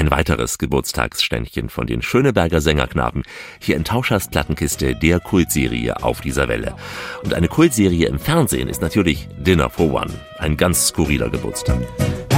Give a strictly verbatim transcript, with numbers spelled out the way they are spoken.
Ein weiteres Geburtstagsständchen von den Schöneberger Sängerknaben. Hier in Tauschers Plattenkiste der Kultserie Auf dieser Welle. Und eine Kultserie im Fernsehen ist natürlich Dinner for One. Ein ganz skurriler Geburtstag.